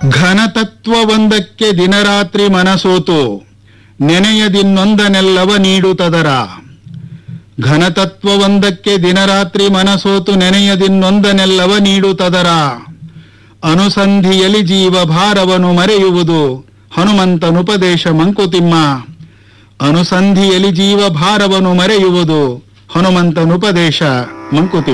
ಘನತತ್ವವೊಂದಕ್ಕೆ ದಿನರಾತ್ರಿ ಮನಸೋತು ನೆನೆಯದಿನ್ನೊಂದನೆಲ್ಲವ ನೀಡುತ್ತದರ. ಘನತತ್ವವೊಂದಕ್ಕೆ ದಿನರಾತ್ರಿ ಮನಸೋತು ನೆನೆಯದಿನ್ನೊಂದನೆಲ್ಲವ ನೀಡುತ್ತದರ. ಅನುಸಂಧಿಯಲಿ ಜೀವ ಭಾರವನು ಮರೆಯುವುದು ಹನುಮಂತನುಪದೇಶ ಮಂಕುತಿಮ್ಮ. ಅನುಸಂಧಿಯಲಿ ಜೀವ ಭಾರವನು ಮರೆಯುವುದು ಹನುಮಂತನುಪದೇಶ ಮಂಕುತಿಮ್ಮ.